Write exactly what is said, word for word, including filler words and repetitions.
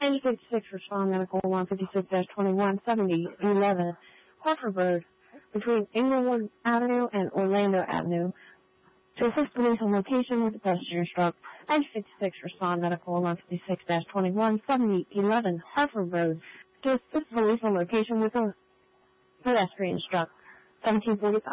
N fifty-six respond medical one fifty-six dash twenty-one seventy eleven Hartford Road between Inglewood Avenue and Orlando Avenue. To assist police on location with the pedestrian struck, N fifty-six respond medical one fifty-six dash twenty-one seventy eleven Hartford Road. To assist police on location with a pedestrian struck, seventeen forty-five